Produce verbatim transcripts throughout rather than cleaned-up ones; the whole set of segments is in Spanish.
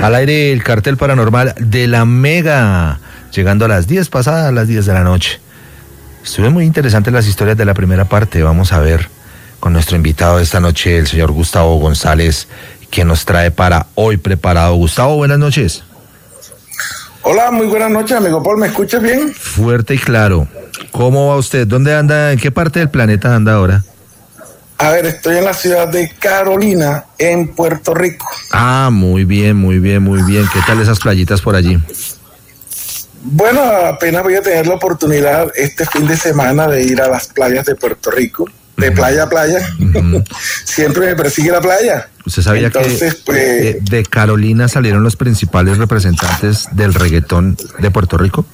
Al aire el cartel paranormal de la Mega, llegando a las diez pasadas las diez de la noche. Estuvo muy interesante las historias de la primera parte. Vamos a ver con nuestro invitado de esta noche, el señor Gustavo González, que nos trae para hoy preparado. Gustavo, buenas noches. Hola, muy buenas noches, amigo Paul, ¿me escuchas bien? Fuerte y claro. ¿Cómo va usted? ¿Dónde anda? ¿En qué parte del planeta anda ahora? A ver, estoy en la ciudad de Carolina, en Puerto Rico. Ah, muy bien, muy bien, muy bien. ¿Qué tal esas playitas por allí? Bueno, apenas voy a tener la oportunidad este fin de semana de ir a las playas de Puerto Rico, de uh-huh. playa a playa. Uh-huh. Siempre me persigue la playa. ¿Usted sabía Entonces, que pues, de, de Carolina salieron los principales representantes del reggaetón de Puerto Rico?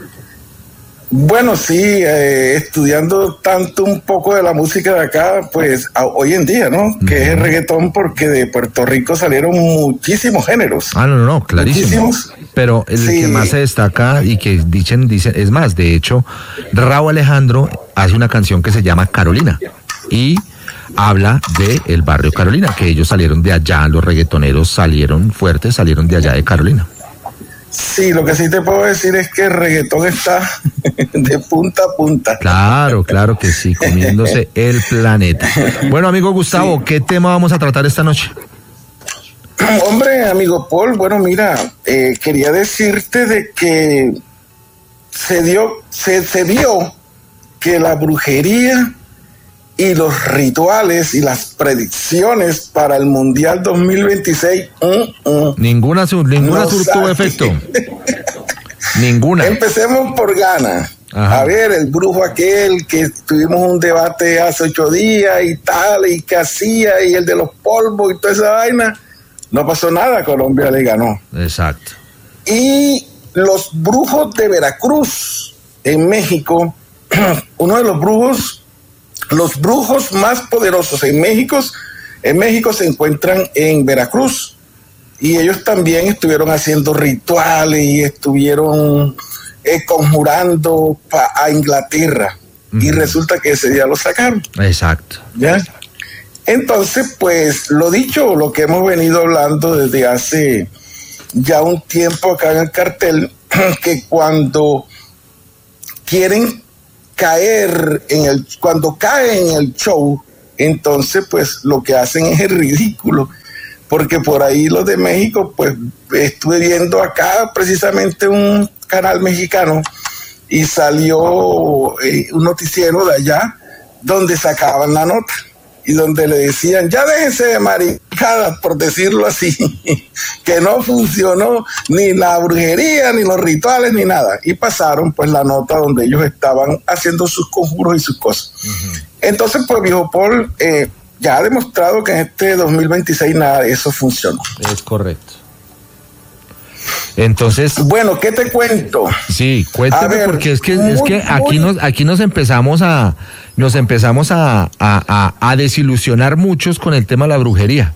Bueno, sí, eh, estudiando tanto un poco de la música de acá, pues a, hoy en día, ¿no? Uh-huh. Que es el reggaetón, porque de Puerto Rico salieron muchísimos géneros. Ah, no, no, no, clarísimo. Muchísimos. Pero el sí. que más se destaca y que dicen, dicen, es más, de hecho, Rauw Alejandro hace una canción que se llama Carolina y habla de el barrio Carolina, que ellos salieron de allá, los reggaetoneros salieron fuertes, salieron de allá de Carolina. Sí, lo que sí te puedo decir es que el reggaetón está de punta a punta. Claro, claro que sí, comiéndose el planeta. Bueno, amigo Gustavo, sí. ¿Qué tema vamos a tratar esta noche? Hombre, amigo Paul, bueno, mira, eh, quería decirte de que se dio, se, se vio que la brujería y los rituales y las predicciones para el Mundial dos mil veintiséis mm, mm, ninguna ninguna no tuvo efecto. Ninguna. Empecemos por Ghana. Ajá. A ver, el brujo aquel que tuvimos un debate hace ocho días y tal, y que hacía, y el de los polvos y toda esa vaina, no pasó nada, Colombia le ganó. Exacto. Y los brujos de Veracruz, en México, uno de los brujos Los brujos más poderosos en México, en México se encuentran en Veracruz, y ellos también estuvieron haciendo rituales y estuvieron eh, conjurando pa, a Inglaterra, uh-huh. y resulta que ese día lo sacaron. Exacto. ¿Ya? Entonces, pues lo dicho, lo que hemos venido hablando desde hace ya un tiempo acá en el cartel, que cuando quieren caer en el, cuando caen en el show, entonces pues lo que hacen es el ridículo, porque por ahí los de México, pues estuve viendo acá precisamente un canal mexicano y salió eh, un noticiero de allá donde sacaban la nota y donde le decían, ya déjense de maricadas, por decirlo así, que no funcionó ni la brujería, ni los rituales, ni nada. Y pasaron pues la nota donde ellos estaban haciendo sus conjuros y sus cosas. Uh-huh. Entonces, pues viejo Paul, eh, ya ha demostrado que en este dos mil veintiséis nada de eso funcionó. Es correcto. Entonces, bueno, ¿qué te cuento? Sí, cuéntame, ver, porque es que muy, es que aquí muy... nos aquí nos empezamos a nos empezamos a, a, a, a desilusionar muchos con el tema de la brujería.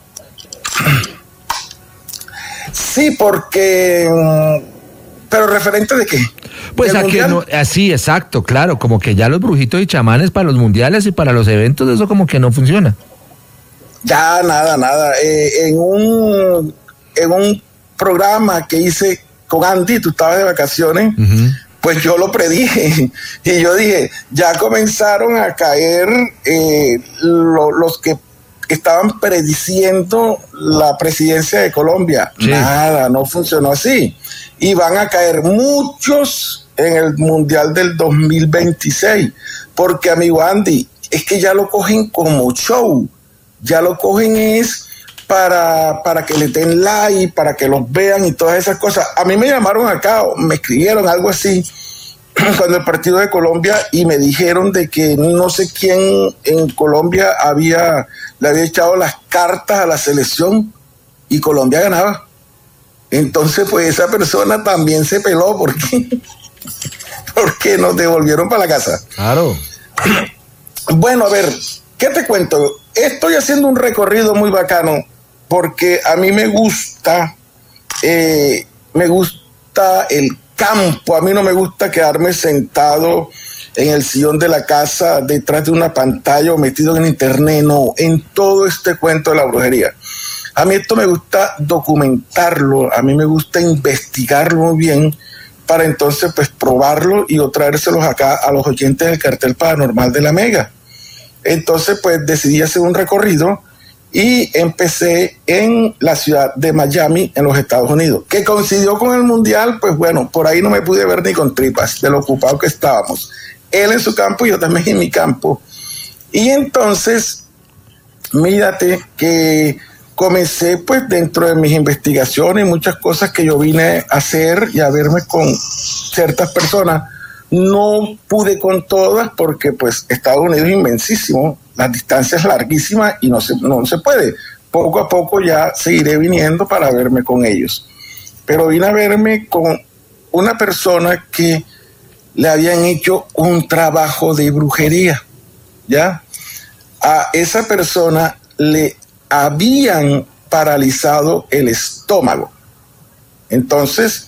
Sí, porque pero referente de qué? Pues a que no, así, exacto, claro, como que ya los brujitos y chamanes para los mundiales y para los eventos, eso como que no funciona. Ya nada, nada. Eh, en un en un programa que hice con Andy, tú estabas de vacaciones, uh-huh. pues yo lo predije y yo dije, ya comenzaron a caer eh, lo, los que estaban prediciendo la presidencia de Colombia. Sí. Nada, no funcionó así. Y van a caer muchos en el Mundial del dos mil veintiséis, porque amigo Andy, es que ya lo cogen como show, ya lo cogen es Para, para que le den like, para que los vean y todas esas cosas. A mí me llamaron acá, me escribieron algo así, cuando el partido de Colombia, y me dijeron de que no sé quién en Colombia había, le había echado las cartas a la selección y Colombia ganaba. Entonces, pues esa persona también se peló porque, porque nos devolvieron para la casa. Claro. Bueno, a ver, ¿qué te cuento? Estoy haciendo un recorrido muy bacano, porque a mí me gusta, eh, me gusta el campo. A mí no me gusta quedarme sentado en el sillón de la casa, detrás de una pantalla o metido en internet, no, en todo este cuento de la brujería. A mí esto me gusta documentarlo, a mí me gusta investigarlo muy bien para entonces pues probarlo y traérselos acá a los oyentes del Cartel Paranormal de la Mega. Entonces pues decidí hacer un recorrido y empecé en la ciudad de Miami, en los Estados Unidos, que coincidió con el Mundial. Pues bueno, por ahí no me pude ver ni con tripas de lo ocupado que estábamos. Él en su campo y yo también en mi campo. Y entonces, mírate que comencé pues dentro de mis investigaciones, muchas cosas que yo vine a hacer y a verme con ciertas personas. No pude con todas porque pues Estados Unidos es inmensísimo, las distancias larguísimas y no se, no se puede. Poco a poco ya seguiré viniendo para verme con ellos. Pero vine a verme con una persona que le habían hecho un trabajo de brujería, ¿ya? A esa persona le habían paralizado el estómago. Entonces,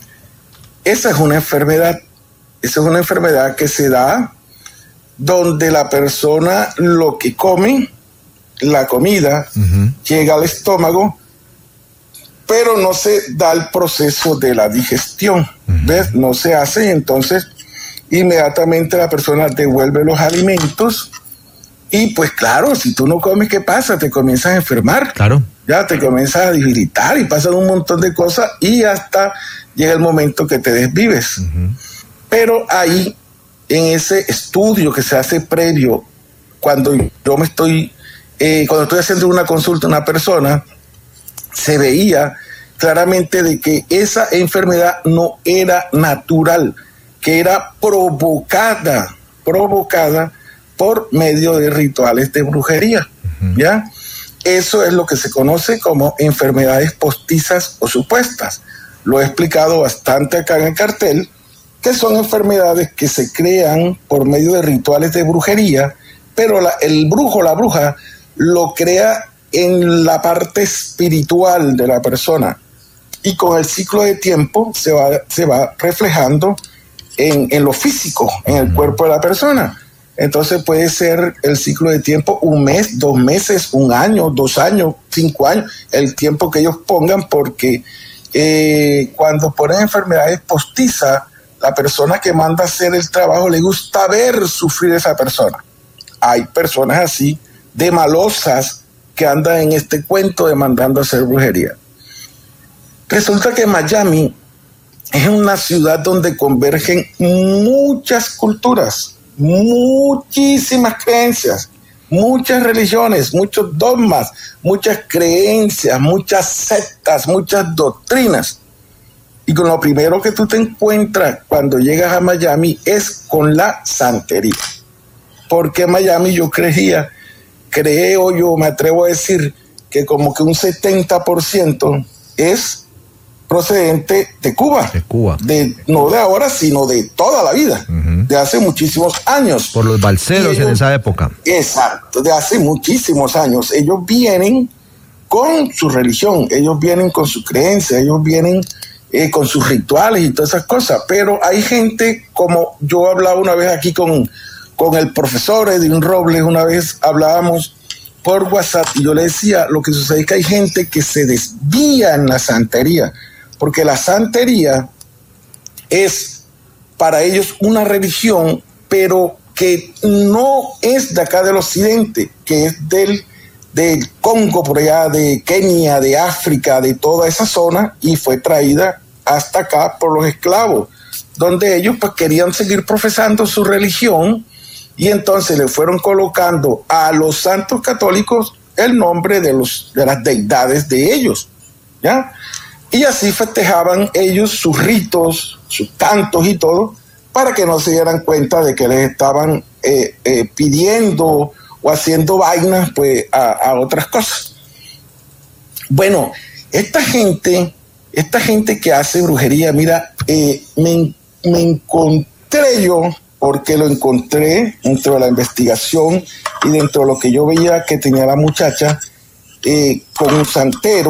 esa es una enfermedad, esa es una enfermedad que se da donde la persona lo que come, la comida, uh-huh. llega al estómago, pero no se da el proceso de la digestión, uh-huh. ¿ves? No se hace, entonces inmediatamente la persona devuelve los alimentos y pues claro, si tú no comes, ¿qué pasa? Te comienzas a enfermar, claro. ya te comienzas a debilitar y pasan un montón de cosas y hasta llega el momento que te desvives. Uh-huh. Pero ahí, en ese estudio que se hace previo, cuando yo me estoy, eh, cuando estoy haciendo una consulta a una persona, se veía claramente de que esa enfermedad no era natural, que era provocada, provocada por medio de rituales de brujería, uh-huh. ¿ya? Eso es lo que se conoce como enfermedades postizas o supuestas. Lo he explicado bastante acá en el cartel, que son enfermedades que se crean por medio de rituales de brujería, pero la, el brujo, la bruja, lo crea en la parte espiritual de la persona y con el ciclo de tiempo se va, se va reflejando en, en lo físico, en el cuerpo de la persona. Entonces puede ser el ciclo de tiempo un mes, dos meses, un año, dos años, cinco años, el tiempo que ellos pongan, porque eh, cuando ponen enfermedades postizas, la persona que manda a hacer el trabajo le gusta ver sufrir a esa persona. Hay personas así, de malosas, que andan en este cuento de mandando a hacer brujería. Resulta que Miami es una ciudad donde convergen muchas culturas, muchísimas creencias, muchas religiones, muchos dogmas, muchas creencias, muchas sectas, muchas doctrinas. Y con lo primero que tú te encuentras cuando llegas a Miami es con la santería. Porque Miami yo creía, creo yo, me atrevo a decir que como que un setenta por ciento es procedente de Cuba. De Cuba. De, no de ahora, sino de toda la vida, uh-huh. de hace muchísimos años. Por los balseros ellos, en esa época. Exacto, de hace muchísimos años. Ellos vienen con su religión, ellos vienen con su creencia, ellos vienen eh, con sus rituales y todas esas cosas. Pero hay gente, como yo hablaba una vez aquí con, con el profesor Edwin Robles, una vez hablábamos por WhatsApp y yo le decía, lo que sucede es que hay gente que se desvía en la santería, porque la santería es para ellos una religión, pero que no es de acá del occidente, que es del, del Congo, por allá de Kenia, de África, de toda esa zona, y fue traída hasta acá por los esclavos, donde ellos pues querían seguir profesando su religión, y entonces le fueron colocando a los santos católicos el nombre de, los, de las deidades de ellos, ¿ya? Y así festejaban ellos sus ritos, sus cantos y todo, para que no se dieran cuenta de que les estaban eh, eh, pidiendo o haciendo vainas pues, a, a otras cosas. Bueno, esta gente, esta gente que hace brujería, mira, eh, me, me encontré yo, porque lo encontré dentro de la investigación y dentro de lo que yo veía que tenía la muchacha, eh, con un santero,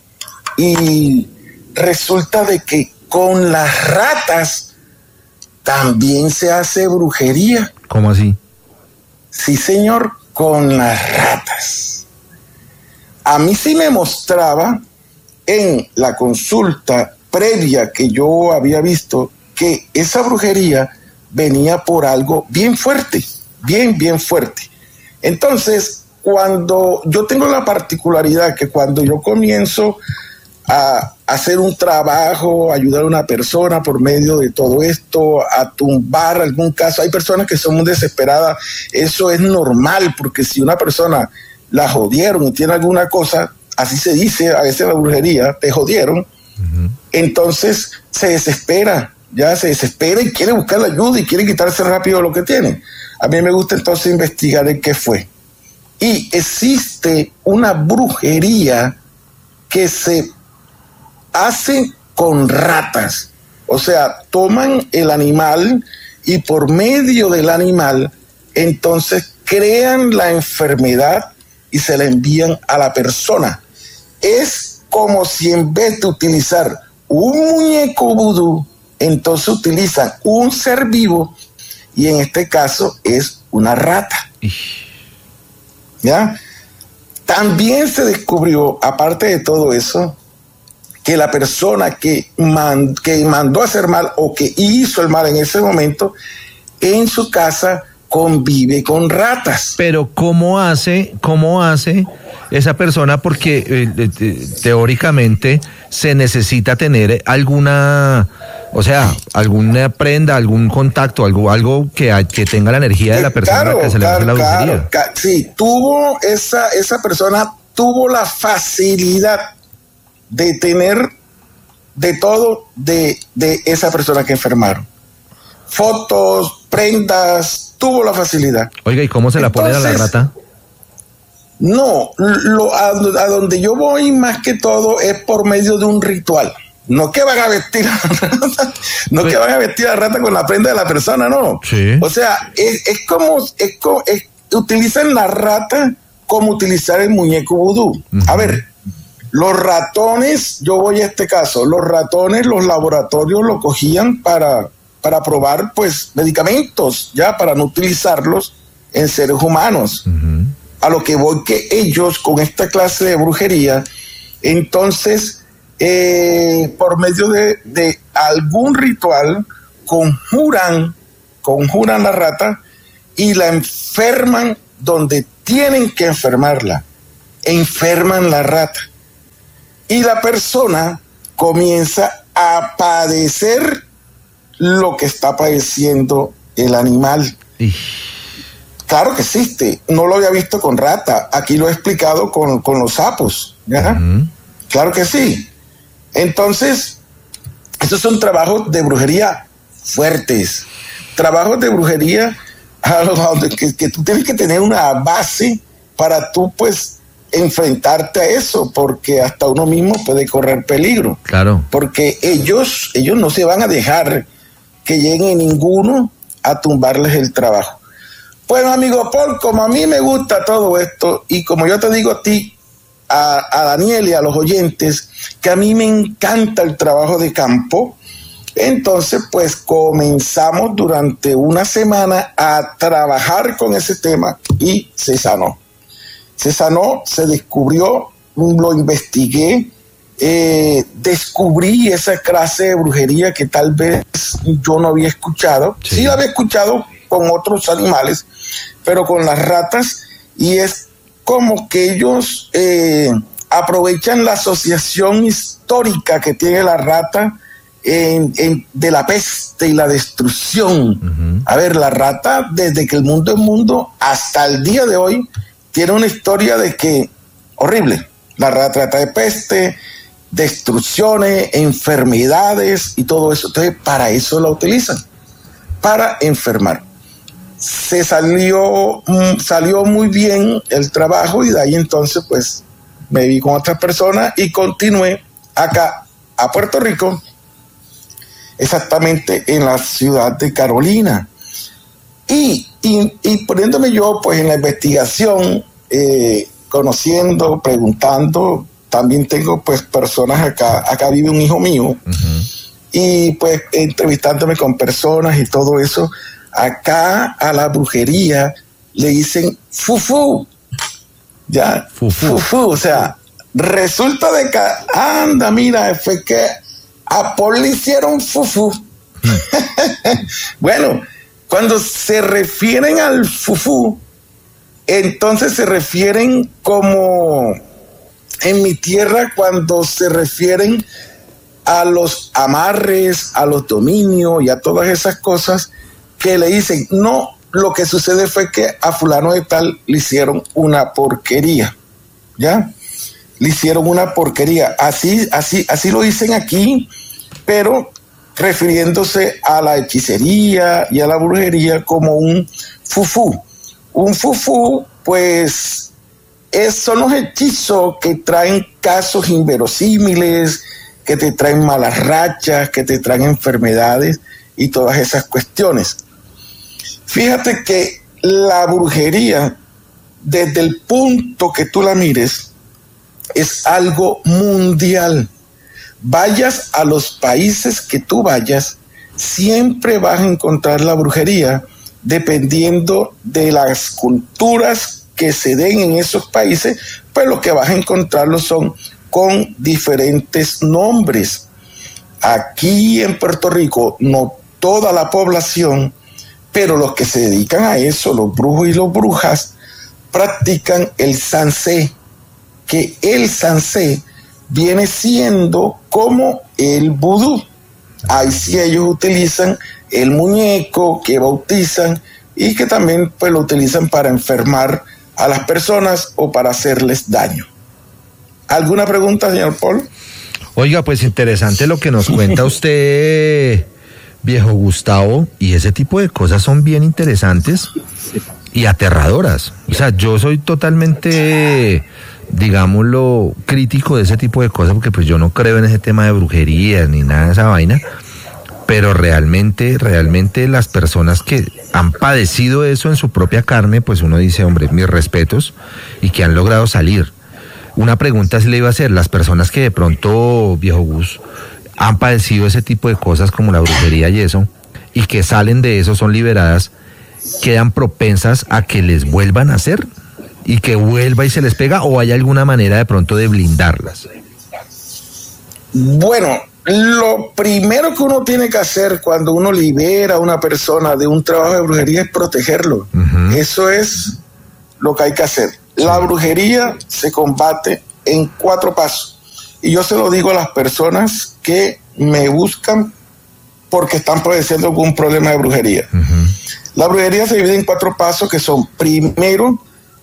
y resulta de que con las ratas también se hace brujería. ¿Cómo así? Sí, señor, con las ratas. a mí sí me mostraba en la consulta previa que yo había visto que esa brujería venía por algo bien fuerte, bien, bien fuerte. Entonces, cuando yo tengo la particularidad que cuando yo comienzo a hacer un trabajo, ayudar a una persona por medio de todo esto, a tumbar algún caso, hay personas que son muy desesperadas, eso es normal, porque si una persona la jodieron y tiene alguna cosa, así se dice a veces en la brujería, te jodieron, uh-huh. Entonces se desespera, ya se desespera y quiere buscar la ayuda y quiere quitarse rápido lo que tiene. A mí me gusta entonces investigar en qué fue. Y existe una brujería que se hace con ratas, o sea, toman el animal y por medio del animal entonces crean la enfermedad y se la envían a la persona. Es como si en vez de utilizar un muñeco vudú, entonces utilizan un ser vivo y en este caso es una rata. ¿Ya? También se descubrió, aparte de todo eso, que la persona que, man, que mandó a hacer mal o que hizo el mal en ese momento, en su casa convive con ratas. Pero ¿cómo hace, cómo hace esa persona? Porque eh, eh, teóricamente se necesita tener alguna, o sea, alguna prenda, algún contacto, algo, algo que, que tenga la energía de la persona claro, que se le hace la brujería. Claro, sí, tuvo esa, esa persona tuvo la facilidad de tener de todo de, de esa persona que enfermaron. Fotos, prendas, tuvo la facilidad. Oiga, ¿y cómo se la pone a la rata? No, lo, a, a donde yo voy más que todo es por medio de un ritual. No que van a vestir a la rata, no pues, que van a vestir a la rata con la prenda de la persona, no. Sí. O sea, es, es como, es como es, utilizan la rata como utilizar el muñeco vudú. Uh-huh. A ver, los ratones, yo voy a este caso, los ratones, los laboratorios lo cogían para, para probar, pues, medicamentos, ya, para no utilizarlos en seres humanos. Uh-huh. A lo que voy que ellos, con esta clase de brujería, entonces, eh, por medio de, de algún ritual, conjuran, conjuran la rata y la enferman donde tienen que enfermarla. Enferman la rata. Y la persona comienza a padecer lo que está padeciendo el animal. Ixi. Claro que existe. No lo había visto con rata. Aquí lo he explicado con, con los sapos. ¿Ya? Uh-huh. Claro que sí. Entonces, estos son trabajos de brujería fuertes. Trabajos de brujería que, que tú tienes que tener una base para tú, pues, enfrentarte a eso, porque hasta uno mismo puede correr peligro. Claro. Porque ellos, ellos no se van a dejar que llegue ninguno a tumbarles el trabajo. Bueno, amigo Paul, como a mí me gusta todo esto, y como yo te digo a ti, a, a Daniel y a los oyentes, que a mí me encanta el trabajo de campo, entonces pues comenzamos durante una semana a trabajar con ese tema y se sanó. Se sanó, se descubrió, lo investigué, eh, descubrí esa clase de brujería que tal vez yo no había escuchado. Sí, sí la había escuchado con otros animales, pero con las ratas, y es como que ellos eh, aprovechan la asociación histórica que tiene la rata en, en, de la peste y la destrucción. Uh-huh. A ver, la rata, desde que el mundo es mundo hasta el día de hoy, tiene una historia de que horrible. La rata trata de peste, destrucciones, enfermedades y todo eso. Entonces, para eso la utilizan, para enfermar. Se salió, salió muy bien el trabajo y de ahí entonces, pues, me vi con otras personas y continué acá a Puerto Rico, exactamente en la ciudad de Carolina. Y, y, y poniéndome yo pues en la investigación, eh, conociendo, preguntando, también tengo pues personas acá, acá vive un hijo mío, uh-huh. Y pues entrevistándome con personas y todo eso, acá a la brujería le dicen fufu, Ya, fufú. fufú, o sea, resulta de que, anda, mira, fue que a Paul le hicieron fufú. Bueno, cuando se refieren al fufú, entonces se refieren como en mi tierra cuando se refieren a los amarres, a los dominios y a todas esas cosas que le dicen, no, lo que sucede fue que a fulano de tal le hicieron una porquería, ¿ya? Le hicieron una porquería. Así, así, así lo dicen aquí, pero refiriéndose a la hechicería y a la brujería como un fufú. Un fufú, pues, es, son los hechizos que traen casos inverosímiles, que te traen malas rachas, que te traen enfermedades y todas esas cuestiones. Fíjate que la brujería, desde el punto que tú la mires, es algo mundial. Vayas a los países que tú vayas, siempre vas a encontrar la brujería, dependiendo de las culturas que se den en esos países, pues lo que vas a encontrarlo son con diferentes nombres. Aquí en Puerto Rico, no toda la población, pero los que se dedican a eso, los brujos y las brujas, practican el sansé, que el sansé viene siendo como el vudú. Ahí sí ellos utilizan el muñeco que bautizan y que también pues lo utilizan para enfermar a las personas o para hacerles daño. ¿Alguna pregunta, señor Paul? Oiga, pues interesante lo que nos cuenta usted, viejo Gustavo, y ese tipo de cosas son bien interesantes y aterradoras. O sea, yo soy totalmente, digámoslo, crítico de ese tipo de cosas, porque pues yo no creo en ese tema de brujería ni nada de esa vaina, pero realmente, realmente las personas que han padecido eso en su propia carne, pues uno dice, hombre, mis respetos, y que han logrado salir. Una pregunta sí le iba a hacer, las personas que de pronto, viejo Gus, han padecido ese tipo de cosas como la brujería y eso, y que salen de eso, son liberadas, ¿quedan propensas a que les vuelvan a hacer? ¿Y que vuelva y se les pega? ¿O hay alguna manera de pronto de blindarlas? Bueno, lo primero que uno tiene que hacer cuando uno libera a una persona de un trabajo de brujería es protegerlo. Uh-huh. Eso es lo que hay que hacer. La brujería se combate en cuatro pasos. Y yo se lo digo a las personas que me buscan porque están padeciendo algún problema de brujería. Uh-huh. La brujería se divide en cuatro pasos que son, primero,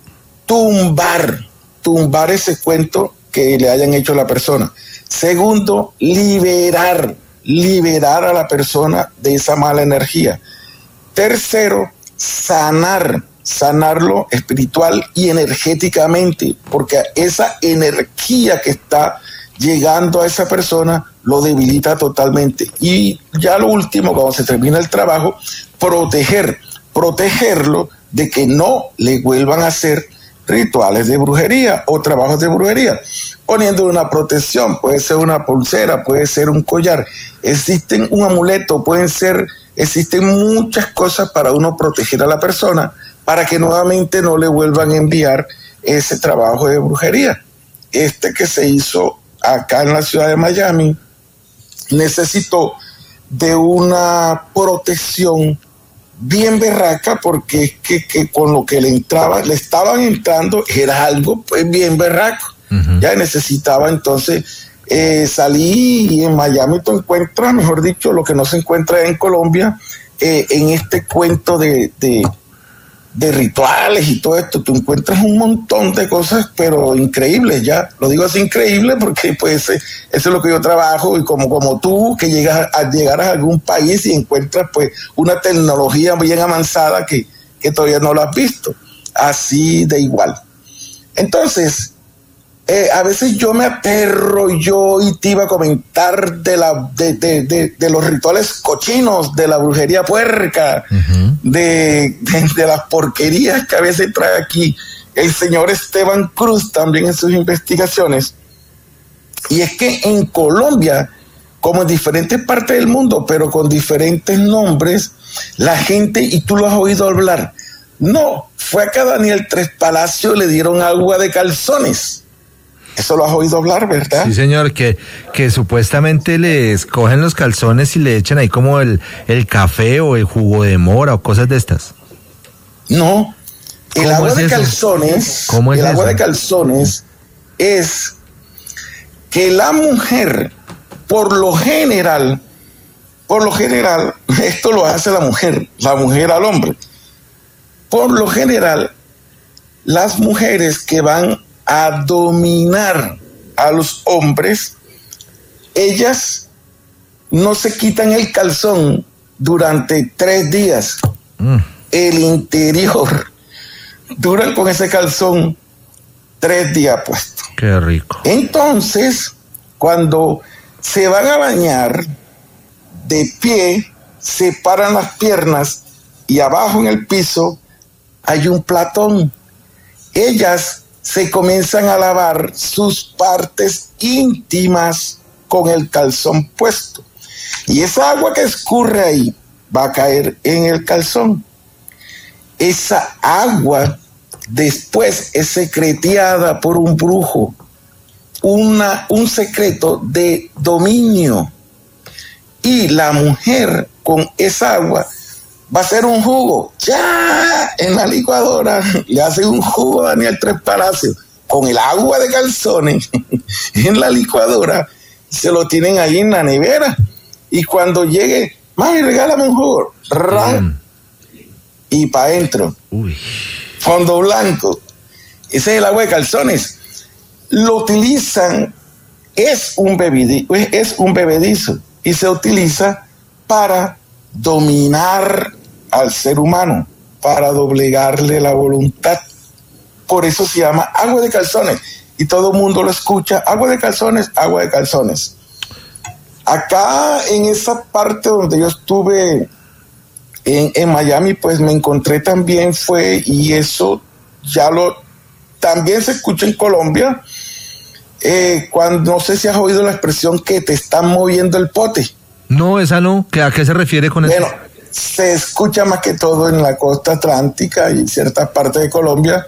tumbar, tumbar ese cuento que le hayan hecho a la persona. Segundo, liberar, liberar a la persona de esa mala energía. Tercero, sanar, sanarlo espiritual y energéticamente, porque esa energía que está llegando a esa persona lo debilita totalmente. Y ya lo último, cuando se termina el trabajo, proteger, protegerlo de que no le vuelvan a hacer rituales de brujería o trabajos de brujería, poniendo una protección, puede ser una pulsera, puede ser un collar, existen un amuleto, pueden ser, existen muchas cosas para uno proteger a la persona, para que nuevamente no le vuelvan a enviar ese trabajo de brujería. Este que se hizo acá en la ciudad de Miami necesitó de una protección bien berraca, porque es que, que con lo que le entraba, le estaban entrando, era algo pues bien berraco. Uh-huh. Ya necesitaba entonces eh, salir, y en Miami tú encuentras, mejor dicho, lo que no se encuentra en Colombia, eh, en este cuento de, de, de rituales y todo esto, tú encuentras un montón de cosas, pero increíbles, ya, lo digo así, increíble, porque pues eso es lo que yo trabajo, y como, como tú, que llegas a, a llegar a algún país y encuentras pues una tecnología bien avanzada que, que todavía no lo has visto, así de igual. Entonces, eh, a veces yo me aterro, yo y te iba a comentar de, la, de, de, de, de los rituales cochinos, de la brujería puerca, uh-huh. de, de, de las porquerías que a veces trae aquí el señor Esteban Cruz también en sus investigaciones. Y es que en Colombia, como en diferentes partes del mundo, pero con diferentes nombres, la gente, y tú lo has oído hablar, No, fue que a Daniel Tres Palacios le dieron agua de calzones. Eso lo has oído hablar, ¿verdad? Sí, señor, que, que supuestamente les cogen los calzones y le echan ahí como el, el café o el jugo de mora o cosas de estas. No, el agua de calzones, ¿Cómo es el agua eso? de calzones es que la mujer, por lo general, por lo general, esto lo hace la mujer, la mujer al hombre. Por lo general, las mujeres que van a dominar a los hombres, ellas no se quitan el calzón durante tres días. Mm. El interior duran con ese calzón tres días puesto. Qué rico. Entonces, cuando se van a bañar, de pie, separan las piernas y abajo en el piso hay un platón. Ellas se comienzan a lavar sus partes íntimas con el calzón puesto. Y esa agua que escurre ahí va a caer en el calzón. Esa agua después es secreteada por un brujo, una, un secreto de dominio. Y la mujer con esa agua va a hacer un jugo, ya, en la licuadora, le hace un jugo a Daniel Tres Palacios, con el agua de calzones, en la licuadora, se lo tienen ahí en la nevera, y cuando llegue, mami, regálame un jugo, ran, mm. y para adentro, fondo blanco, ese es el agua de calzones, lo utilizan, es un bebedizo, es un bebedizo, y se utiliza para dominar al ser humano, para doblegarle la voluntad. Por eso se llama agua de calzones. Y todo el mundo lo escucha, agua de calzones, agua de calzones. Acá en esa parte donde yo estuve en, en Miami, pues me encontré también fue, y eso ya lo, también se escucha en Colombia, eh, cuando, no sé si has oído la expresión que te están moviendo el pote. No, esa no. ¿A qué se refiere con eso? Bueno, se escucha más que todo en la costa atlántica y ciertas partes de Colombia,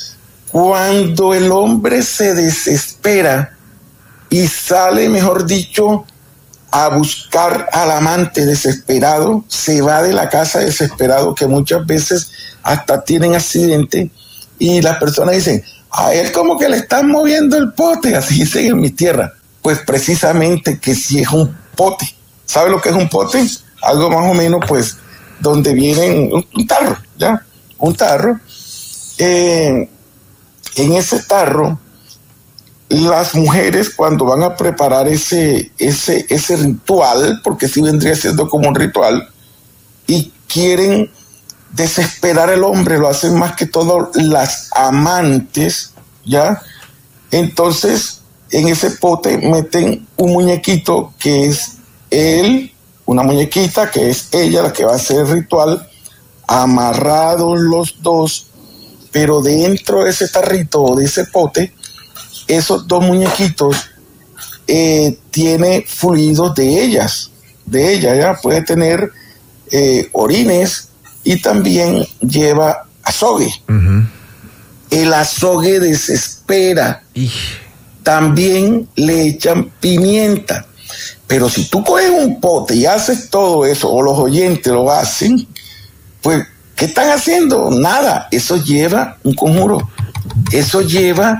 cuando el hombre se desespera y sale, mejor dicho, a buscar al amante desesperado, se va de la casa desesperado, que muchas veces hasta tienen accidente, y las personas dicen, a él como que le están moviendo el pote, así dicen en mi tierra. Pues precisamente que si es un pote. ¿Sabe lo que es un pote? Algo más o menos, pues, donde vienen un, un tarro, ¿ya? Un tarro. Eh, en ese tarro, las mujeres cuando van a preparar ese, ese, ese ritual, porque sí vendría siendo como un ritual, y quieren desesperar al hombre, lo hacen más que todo las amantes, ¿ya? Entonces, en ese pote meten un muñequito que es él, una muñequita que es ella la que va a hacer el ritual, amarrados los dos, pero dentro de ese tarrito o de ese pote, esos dos muñequitos eh, tiene fluidos de ellas, de ella, ya puede tener eh, orines y también lleva azogue. Uh-huh. El azogue desespera. Y... también le echan pimienta. Pero si tú coges un pote y haces todo eso, o los oyentes lo hacen, pues, ¿qué están haciendo? Nada. Eso lleva un conjuro. Eso lleva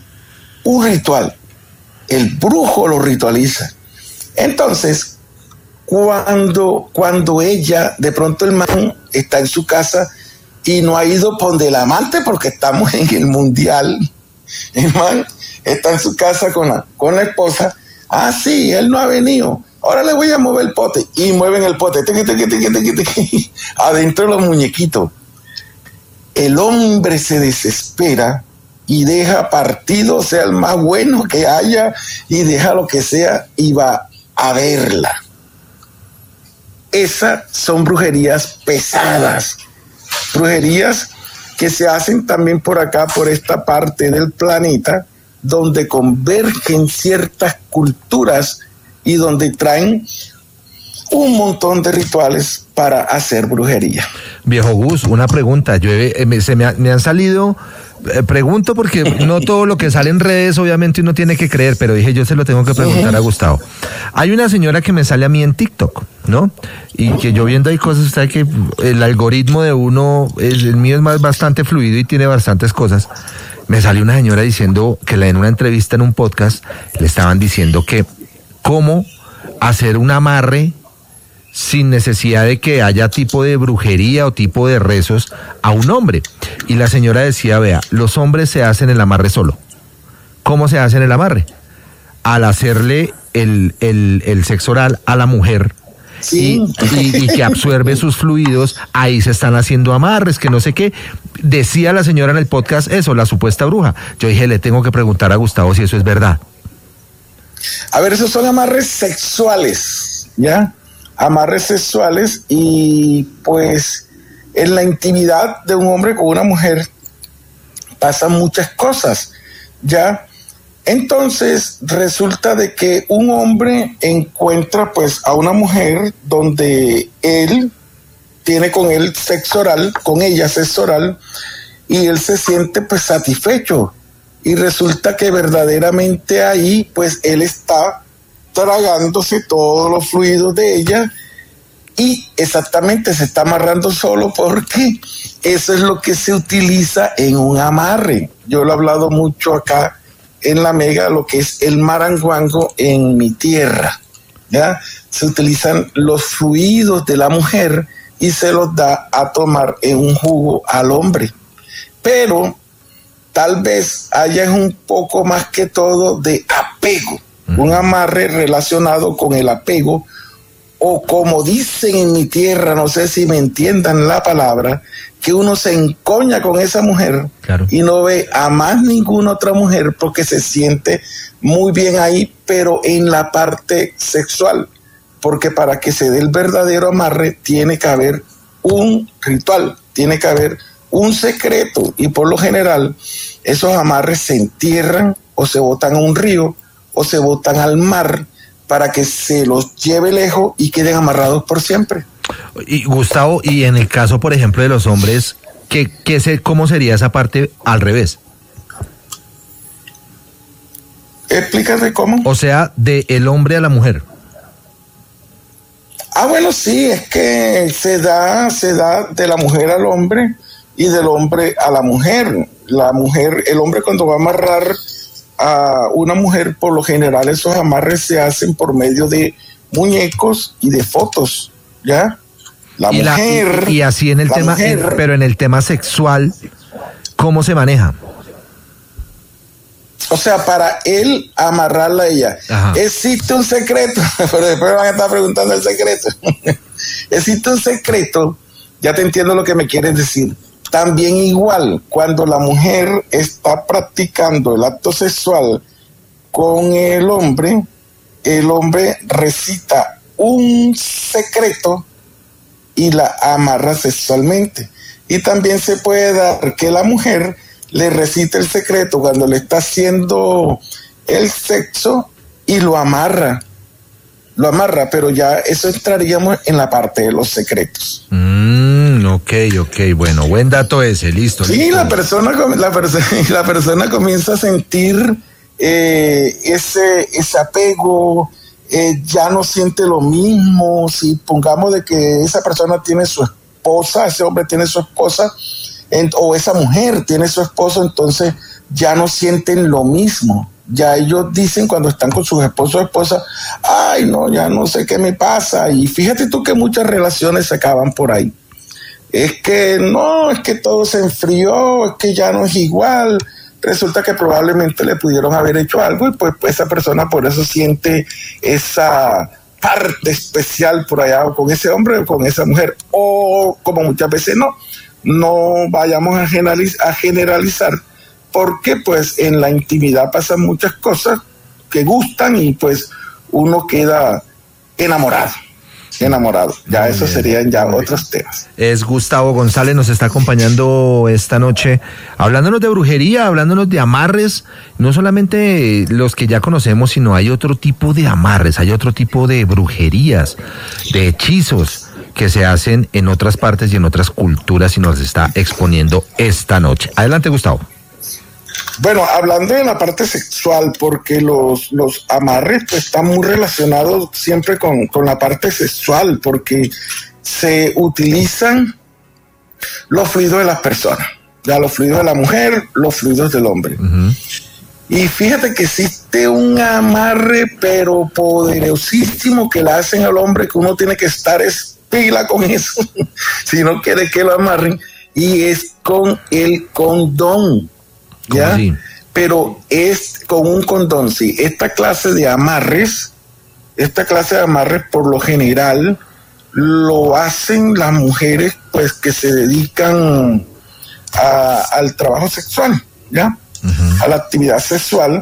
un ritual. El brujo lo ritualiza. Entonces, cuando, cuando ella, de pronto el man está en su casa y no ha ido por donde el amante porque estamos en el mundial, el man está en su casa con la, con la esposa. Ah, sí, él no ha venido. Ahora le voy a mover el pote. Y mueven el pote. Tequi, tequi, tequi, tequi, tequi, adentro de los muñequitos. El hombre se desespera y deja partido, sea el más bueno que haya, y deja lo que sea y va a verla. Esas son brujerías pesadas. Brujerías que se hacen también por acá, por esta parte del planeta, donde convergen ciertas culturas y donde traen un montón de rituales para hacer brujería. Viejo Gus, una pregunta. Yo he, me, se me, me han salido, eh, pregunto porque no todo lo que sale en redes obviamente uno tiene que creer, pero dije yo se lo tengo que preguntar uh-huh. a Gustavo. Hay una señora que me sale a mí en TikTok, ¿no? Y que yo viendo hay cosas, usted que el algoritmo de uno, es, el mío es más bastante fluido y tiene bastantes cosas. Me salió una señora diciendo que en una entrevista en un podcast le estaban diciendo que cómo hacer un amarre sin necesidad de que haya tipo de brujería o tipo de rezos a un hombre. Y la señora decía, vea, los hombres se hacen el amarre solo. ¿Cómo se hacen el amarre? Al hacerle el, el, el sexo oral a la mujer, sí. y, y, y que absorbe sus fluidos, ahí se están haciendo amarres, que no sé qué. Decía la señora en el podcast eso, la supuesta bruja. Yo dije, le tengo que preguntar a Gustavo si eso es verdad. A ver, esos son amarres sexuales, ¿ya? Amarres sexuales y pues en la intimidad de un hombre con una mujer pasan muchas cosas, ¿ya? Entonces resulta de que un hombre encuentra pues a una mujer donde él tiene con él sexo oral, con ella sexo oral, y él se siente pues satisfecho y resulta que verdaderamente ahí pues él está tragándose todos los fluidos de ella y exactamente se está amarrando solo porque eso es lo que se utiliza en un amarre. Yo lo he hablado mucho acá en la Mega, lo que es el maranguango en mi tierra, ¿ya? Se utilizan los fluidos de la mujer y se los da a tomar en un jugo al hombre, pero tal vez haya un poco más que todo de apego, un amarre relacionado con el apego, o como dicen en mi tierra, no sé si me entiendan la palabra, que uno se encoña con esa mujer, claro, y no ve a más ninguna otra mujer porque se siente muy bien ahí, pero en la parte sexual, porque para que se dé el verdadero amarre tiene que haber un ritual, tiene que haber un secreto, y por lo general esos amarres se entierran o se botan a un río o se botan al mar para que se los lleve lejos y queden amarrados por siempre. Y Gustavo, y en el caso, por ejemplo, de los hombres, ¿qué, qué se, ¿cómo sería esa parte al revés? Explícate cómo. O sea, de el hombre a la mujer. Ah, bueno, sí, es que se da, se da de la mujer al hombre y del hombre a la mujer. La mujer, el hombre cuando va a amarrar a una mujer, por lo general esos amarres se hacen por medio de muñecos y de fotos, ¿ya? La y mujer... La, y, y así en el tema, mujer, en, pero en el tema sexual, ¿cómo se maneja? O sea, para él amarrarla a ella. Ajá. Existe un secreto, pero después van a estar preguntando el secreto. Existe un secreto, ya te entiendo lo que me quieres decir. También igual, cuando la mujer está practicando el acto sexual con el hombre, el hombre recita un secreto y la amarra sexualmente. Y también se puede dar que la mujer le recite el secreto cuando le está haciendo el sexo y lo amarra. Lo amarra, pero ya eso entraríamos en la parte de los secretos. Mm, ok, ok, bueno, buen dato ese, listo. Sí, listo. La, persona, la, perso- la persona comienza a sentir eh, ese, ese apego, eh, ya no siente lo mismo. Si pongamos de que esa persona tiene su esposa, ese hombre tiene su esposa, en, o esa mujer tiene su esposo, entonces ya no sienten lo mismo. Ya ellos dicen cuando están con sus esposos o esposas, ay no, ya no sé qué me pasa. Y fíjate tú que muchas relaciones se acaban por ahí. Es que no, es que todo se enfrió, es que ya no es igual. Resulta que probablemente le pudieron haber hecho algo y pues, pues esa persona por eso siente esa parte especial por allá, o con ese hombre o con esa mujer. O como muchas veces no, no vayamos a generalizar, a generalizar porque pues en la intimidad pasan muchas cosas que gustan y pues uno queda enamorado. enamorado. Ya muy eso bien, serían ya otros temas. Es Gustavo González, nos está acompañando esta noche, hablándonos de brujería, hablándonos de amarres, no solamente los que ya conocemos, sino hay otro tipo de amarres, hay otro tipo de brujerías, de hechizos que se hacen en otras partes y en otras culturas y nos está exponiendo esta noche. Adelante, Gustavo. Bueno, hablando de la parte sexual, porque los, los amarres pues, están muy relacionados siempre con, con la parte sexual, porque se utilizan los fluidos de las personas, ya los fluidos de la mujer, los fluidos del hombre. Uh-huh. Y fíjate que existe un amarre, pero poderosísimo, que le hacen al hombre, que uno tiene que estar es pila con eso, si no quiere que lo amarren, y es con el condón. ¿Ya? Así? Pero es con un condón, sí. Esta clase de amarres, esta clase de amarres por lo general lo hacen las mujeres pues que se dedican a, al trabajo sexual, ¿ya? Uh-huh. A la actividad sexual.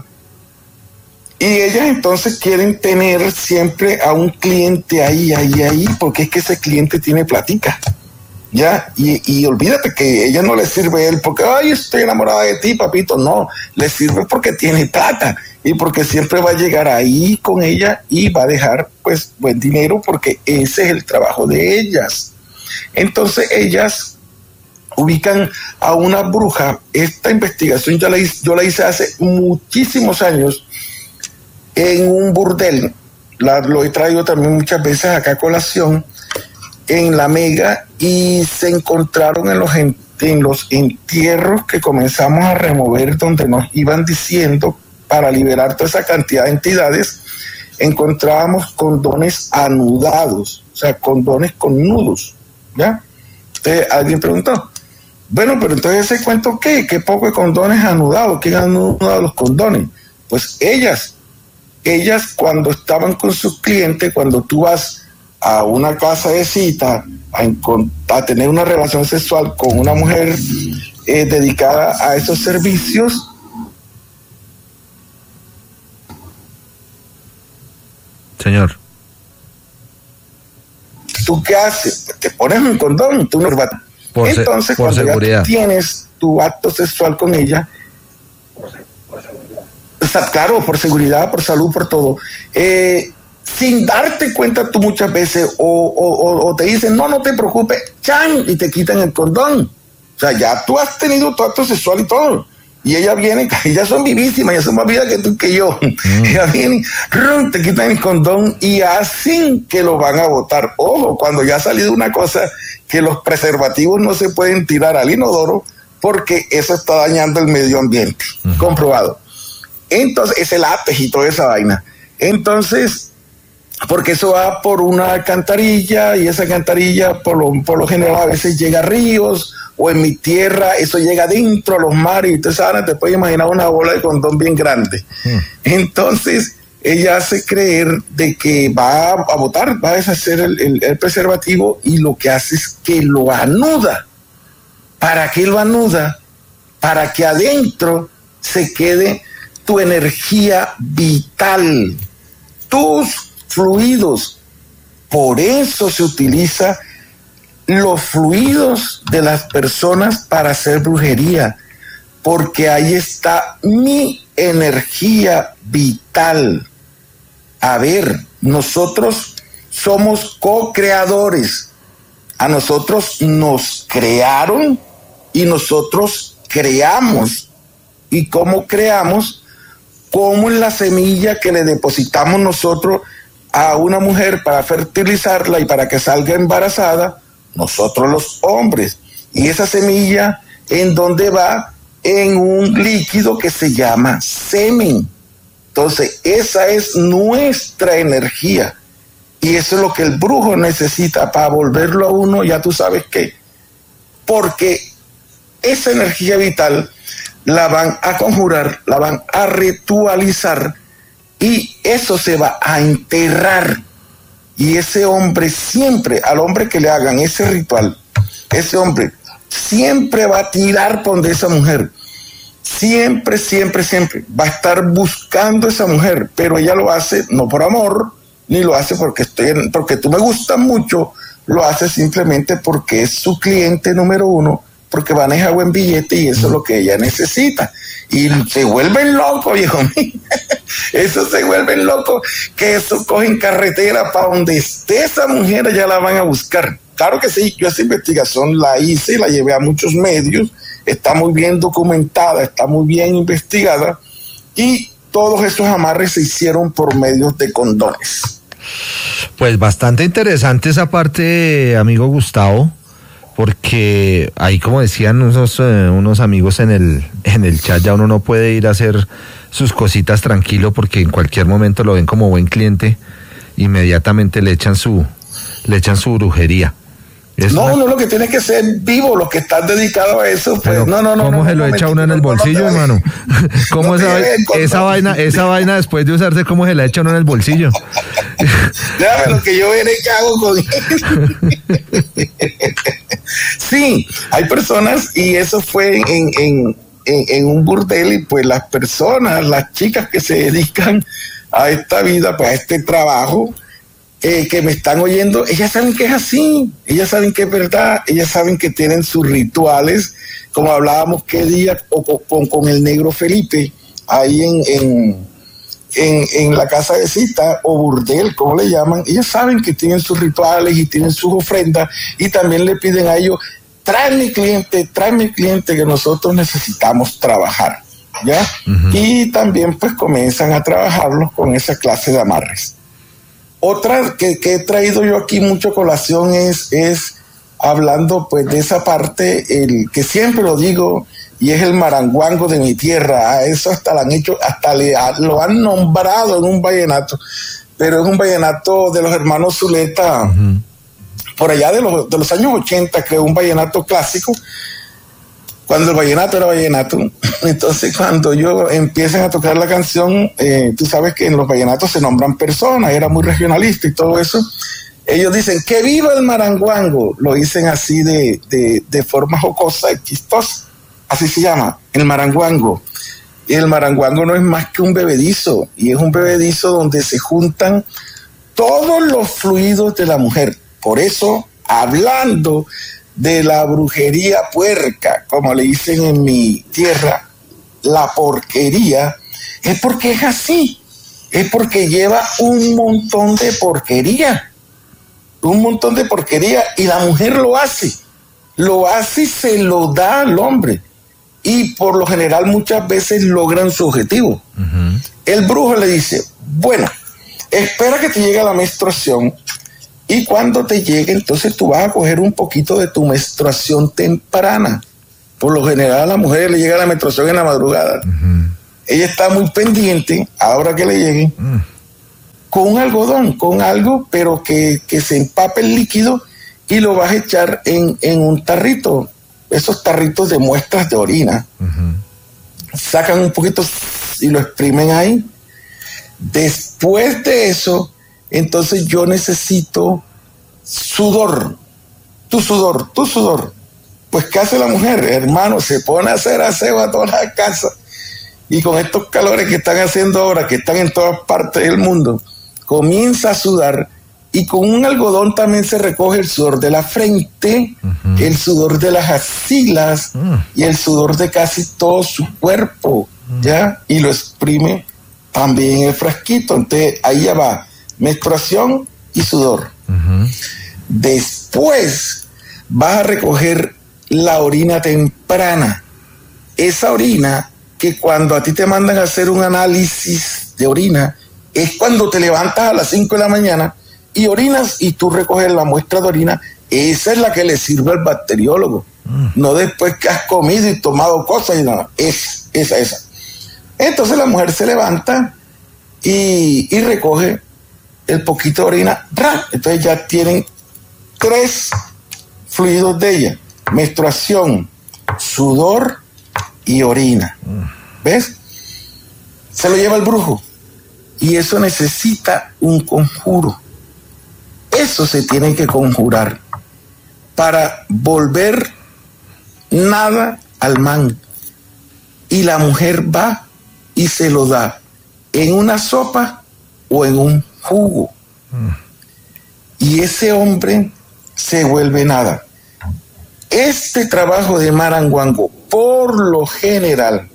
Y ellas entonces quieren tener siempre a un cliente ahí, ahí, ahí, porque es que ese cliente tiene platica. Ya, y, y olvídate que ella no le sirve a él porque, ay, estoy enamorada de ti, papito. No, le sirve porque tiene plata y porque siempre va a llegar ahí con ella y va a dejar, pues, buen dinero porque ese es el trabajo de ellas. Entonces, ellas ubican a una bruja. Esta investigación yo la hice, yo la hice hace muchísimos años en un burdel. La, lo he traído también muchas veces acá a colación, en La Mega, y se encontraron en los, en, en los entierros que comenzamos a remover, donde nos iban diciendo para liberar toda esa cantidad de entidades, encontrábamos condones anudados, o sea, condones con nudos, ¿ya? Entonces, alguien preguntó, bueno, pero entonces ese cuento, ¿qué? ¿Qué poco de condones anudados? ¿Quién ha anudado los condones? Pues ellas, ellas cuando estaban con sus clientes, cuando tú vas a una casa de cita a, a tener una relación sexual con una mujer eh, dedicada a esos servicios, señor, ¿tú qué haces? Te pones un condón, tú no vas. Por entonces se, por cuando seguridad. Ya tienes tu acto sexual con ella, o sea, claro, por seguridad, por salud, por todo, eh sin darte cuenta tú muchas veces, o, o, o te dicen, no, no te preocupes, chan, y te quitan el condón. O sea, ya tú has tenido tu acto sexual y todo. Y ella viene, ellas son vivísimas, ellas son más vivas que tú que yo. Mm. Ellas vienen, rum, te quitan el condón y hacen que lo van a botar. Ojo, cuando ya ha salido una cosa, que los preservativos no se pueden tirar al inodoro, porque eso está dañando el medio ambiente. Mm. Comprobado. Entonces, es el látex y toda esa vaina. Entonces, porque eso va por una alcantarilla y esa alcantarilla por lo, por lo general a veces llega a ríos, o en mi tierra eso llega dentro a los mares, y ustedes saben, te puedes imaginar una bola de condón bien grande. Mm. Entonces ella hace creer de que va a botar, va a deshacer el, el, el preservativo, y lo que hace es que lo anuda. ¿Para qué lo anuda? Para que adentro se quede tu energía vital, tus fluidos. Por eso se utiliza los fluidos de las personas para hacer brujería, porque ahí está mi energía vital. A ver, nosotros somos co-creadores. A nosotros nos crearon y nosotros creamos. ¿Y cómo creamos? Como en la semilla que le depositamos nosotros a una mujer para fertilizarla y para que salga embarazada, nosotros los hombres. Y esa semilla, ¿en dónde va? En un líquido que se llama semen. Entonces, esa es nuestra energía. Y eso es lo que el brujo necesita para volverlo a uno, ya tú sabes qué. Porque esa energía vital la van a conjurar, la van a ritualizar, y eso se va a enterrar. Y ese hombre siempre, al hombre que le hagan ese ritual, ese hombre siempre va a tirar por donde esa mujer. Siempre, siempre, siempre va a estar buscando a esa mujer, pero ella lo hace no por amor, ni lo hace porque estoy en, porque tú me gustas mucho, lo hace simplemente porque es su cliente número uno, porque maneja buen billete y eso es lo que ella necesita. Y se vuelven locos, viejo mío. Eso se vuelven locos, que eso cogen carretera para donde esté esa mujer, ya la van a buscar. Claro que sí, yo esa investigación la hice, la llevé a muchos medios, está muy bien documentada, está muy bien investigada, y todos esos amarres se hicieron por medios de condones. Pues bastante interesante esa parte, amigo Gustavo, porque ahí, como decían unos, eh, unos amigos en el, en el chat, ya uno no puede ir a hacer sus cositas tranquilo, porque en cualquier momento lo ven como buen cliente, inmediatamente le echan su, le echan su brujería. Es no, una... uno lo que tiene que ser vivo, los que están dedicados a eso, pues pero no, no, no. ¿Cómo no, se no, lo no, echa no, uno en el bolsillo, no, hermano? ¿Cómo no esa, esa vaina, esa vaina después de usarse, cómo se la echa uno en el bolsillo? Déjame lo que yo veré qué hago con Sí, hay personas, y eso fue en, en, en, en un burdel, y pues las personas, las chicas que se dedican a esta vida, pues a este trabajo, Eh, que me están oyendo, ellas saben que es así, ellas saben que es verdad, ellas saben que tienen sus rituales, como hablábamos qué día o con, con el negro Felipe, ahí en, en, en, en la casa de cita o burdel, como le llaman. Ellas saben que tienen sus rituales y tienen sus ofrendas, y también le piden a ellos, trae mi cliente, trae mi cliente, que nosotros necesitamos trabajar, ¿ya? Uh-huh. Y también pues comienzan a trabajarlos con esa clase de amarres. Otra que, que he traído yo aquí mucho colación es, es hablando pues de esa parte, el que siempre lo digo, y es el maranguango de mi tierra. A eso hasta lo han hecho, hasta le, lo han nombrado en un vallenato, pero es un vallenato de los hermanos Zuleta, uh-huh. por allá de los, de los años ochenta, creo, un vallenato clásico, cuando el vallenato era vallenato. Entonces, cuando ellos empiezan a tocar la canción, eh, tú sabes que en los vallenatos se nombran personas, era muy regionalista y todo eso. Ellos dicen, ¡que viva el maranguango! Lo dicen así de, de, de forma jocosa y chistosa. Así se llama, el maranguango. Y el maranguango no es más que un bebedizo, y es un bebedizo donde se juntan todos los fluidos de la mujer. Por eso, hablando de la brujería puerca, como le dicen en mi tierra, la porquería, es porque es así, es porque lleva un montón de porquería, un montón de porquería, y la mujer lo hace, lo hace y se lo da al hombre, y por lo general muchas veces logran su objetivo. Uh-huh. El brujo le dice, bueno, espera que te llegue la menstruación, y cuando te llegue, entonces tú vas a coger un poquito de tu menstruación temprana. Por lo general a la mujer le llega la menstruación en la madrugada. Uh-huh. Ella está muy pendiente, ahora que le llegue, uh-huh. con un algodón, con algo, pero que, que se empape el líquido, y lo vas a echar en, en un tarrito, esos tarritos de muestras de orina. Uh-huh. Sacan un poquito y lo exprimen ahí. Después de eso, entonces yo necesito sudor, tu sudor, tu sudor. Pues ¿qué hace la mujer? Hermano, se pone a hacer aseo a todas las casas, y con estos calores que están haciendo ahora, que están en todas partes del mundo, comienza a sudar, y con un algodón también se recoge el sudor de la frente, uh-huh. el sudor de las axilas, uh-huh. y el sudor de casi todo su cuerpo, uh-huh. ¿ya? Y lo exprime también en el frasquito. Entonces ahí ya va menstruación y sudor. Uh-huh. Después vas a recoger la orina temprana, esa orina que cuando a ti te mandan a hacer un análisis de orina, es cuando te levantas a las cinco de la mañana y orinas, y tú recoges la muestra de orina. Esa es la que le sirve al bacteriólogo, uh-huh. no después que has comido y tomado cosas y nada, esa, esa, esa. Entonces la mujer se levanta y, y recoge el poquito de orina, entonces ya tienen tres fluidos de ella: menstruación, sudor y orina. ¿Ves? Se lo lleva el brujo, y eso necesita un conjuro. Eso se tiene que conjurar para volver nada al man, y la mujer va y se lo da en una sopa o en un jugo. Y ese hombre se vuelve nada. Este trabajo de Maranguango, por lo general,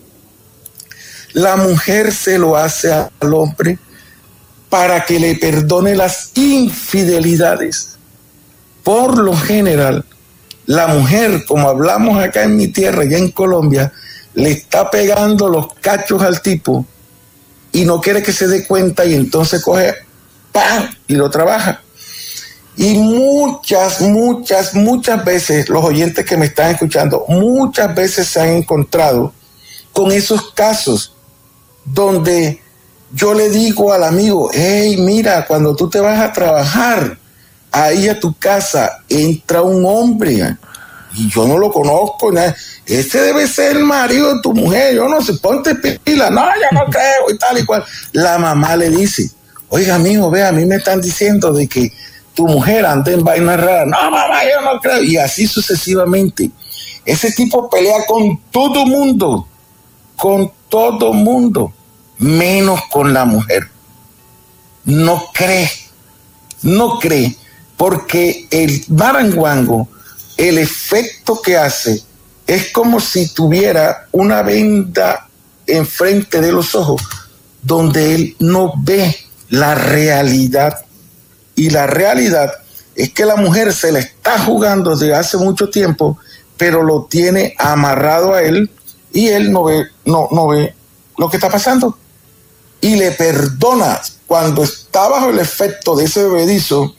la mujer se lo hace al hombre para que le perdone las infidelidades. Por lo general, la mujer, como hablamos acá en mi tierra, ya en Colombia, le está pegando los cachos al tipo y no quiere que se dé cuenta y entonces coge, ¡pam!, y lo trabaja. Y muchas, muchas, muchas veces, los oyentes que me están escuchando, muchas veces se han encontrado con esos casos donde yo le digo al amigo, hey, mira, cuando tú te vas a trabajar ahí a tu casa, entra un hombre y yo no lo conozco, nada. Ese debe ser el marido de tu mujer, yo no sé, ponte pila, no, yo no creo, y tal y cual. La mamá le dice, oiga, amigo, ve, a mí me están diciendo de que tu mujer anda en vainas raras. No, mamá, yo no creo. Y así sucesivamente. Ese tipo pelea con todo mundo, con todo mundo, menos con la mujer. No cree, no cree, porque el maranguango, el efecto que hace es como si tuviera una venda enfrente de los ojos, donde él no ve la realidad. Y la realidad es que la mujer se la está jugando desde hace mucho tiempo, pero lo tiene amarrado a él y él no ve, no, no ve lo que está pasando. Y le perdona cuando está bajo el efecto de ese bebedizo.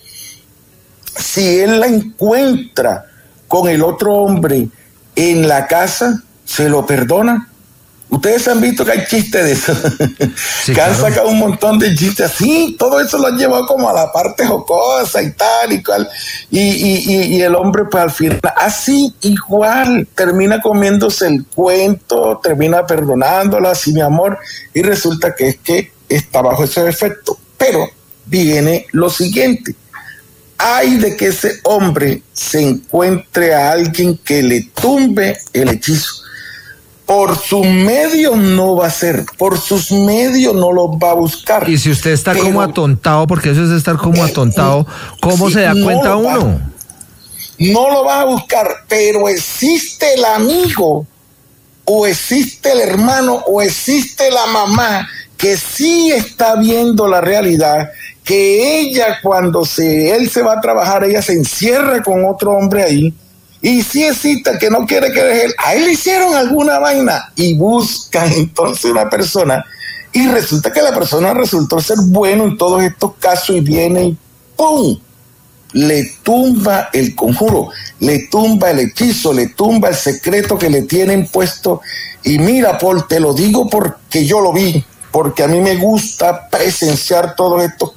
Si él la encuentra con el otro hombre en la casa, se lo perdona. Ustedes han visto que hay chistes de eso, sí, que han claro. sacado un montón de chistes así, todo eso lo han llevado como a la parte jocosa y tal y cual, y, y, y, y el hombre pues al final, así igual, termina comiéndose el cuento, termina perdonándola, así mi amor, y resulta que es que está bajo ese efecto. Pero viene lo siguiente, hay de que ese hombre se encuentre a alguien que le tumbe el hechizo. Por sus medios no va a ser, por sus medios no los va a buscar. Y si usted está pero, como atontado, porque eso es estar como atontado, ¿cómo si se da no cuenta uno? Va, no lo va a buscar, pero existe el amigo, o existe el hermano, o existe la mamá, que sí está viendo la realidad, que ella cuando se, él se va a trabajar, ella se encierra con otro hombre ahí, y si existe que no quiere que deje, a él le hicieron alguna vaina y buscan entonces una persona y resulta que la persona resultó ser bueno en todos estos casos y viene y ¡pum! Le tumba el conjuro, le tumba el hechizo, le tumba el secreto que le tienen puesto. Y mira, Paul, te lo digo porque yo lo vi, porque a mí me gusta presenciar todos estos